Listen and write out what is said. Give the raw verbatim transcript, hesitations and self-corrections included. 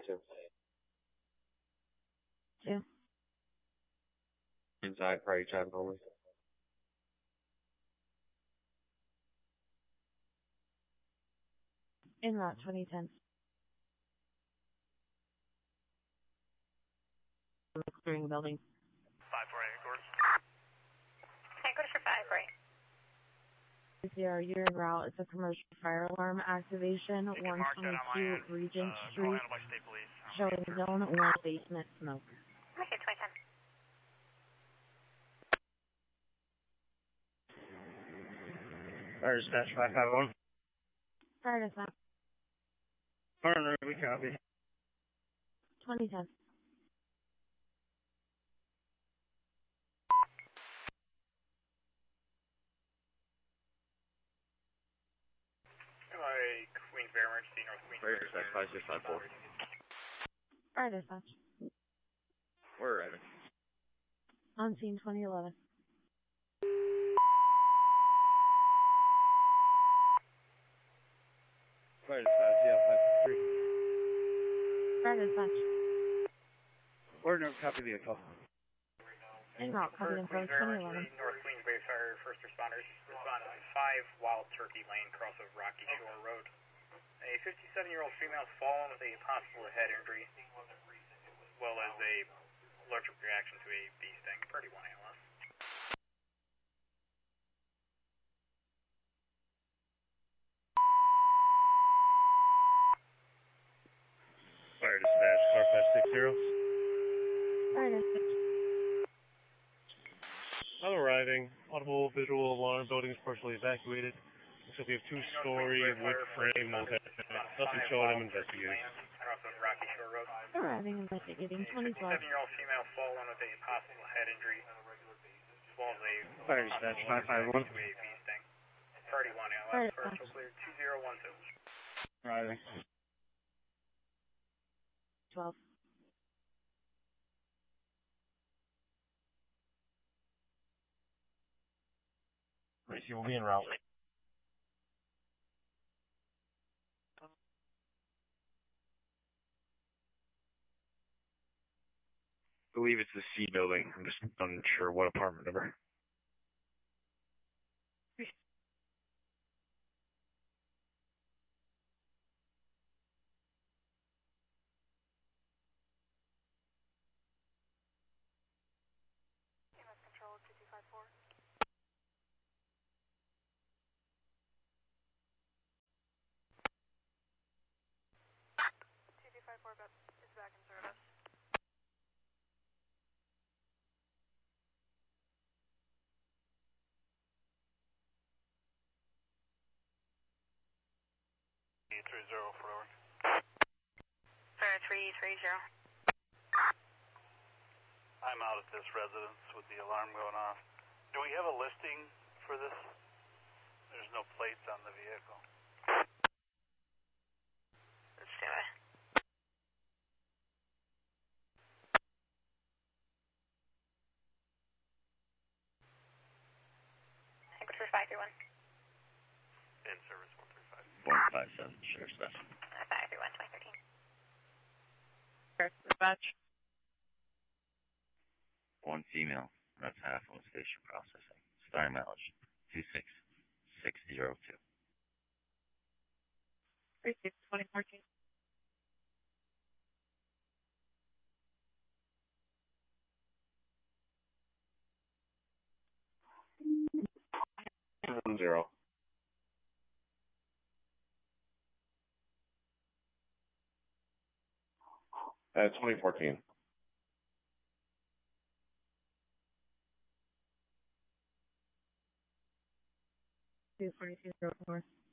two. Two. Inside, priority traffic only. En route, twenty ten. Clearing the building. five four eight, headquarters. Headquarters for five four eight. Zero, you're en route. It's a commercial fire alarm activation. one twenty-two Regent uh, Street. handled by state police. Showing zone one basement smoke. Okay, twenty ten. Fire dispatch five five one. Fire dispatch. Partner, we copy. twenty ten. Hi, Queensbury Emergency, North Queensbury. Fire dispatch five six five four. Fire dispatch. We're arriving. On scene twenty eleven. Fire dispatch, yeah, five six three. Fire dispatch. Partner, copy vehicle. En route, copy info twenty eleven. North Queensbury Fire First Responders. Respond on five Wild Turkey Lane, cross of Rocky Shore Road. A fifty-seven-year-old female has fallen with a possible head injury, as well as a allergic reaction to a bee sting. Pretty one A L S. Fire dispatch, car five six zero. Fire dispatch. I'm arriving. Audible visual alarm building is partially evacuated. Looks like we have two-story wood frame multi. Nothing showing. I'm investigating. Cross of Rocky Shore Road. Arriving, investigating, twenty twelve. fifty-seven-year-old female fallen with a possible head injury, as well as a Fire dispatch five five one. to a bee sting. Party one A L S. Fire First dispatch. clear two zero one two. Arriving. twelve. Racy will be en route. I believe it's the C building. I'm just unsure what apartment number. Control two two five four. two two five four is back in service. three zero forward. Fire three three zero. I'm out at this residence with the alarm going off. Do we have a listing for this? There's no plates on the vehicle. Let's do it. Headquarters for five three one. In service one three five. one five seven, sure, special. Uh, five three one, twenty thirteen. Dispatch. One female. That's half on station processing. Star mileage two six six zero two. three six twenty fourteen. Zero. Uh, twenty fourteen. two forty two zero four.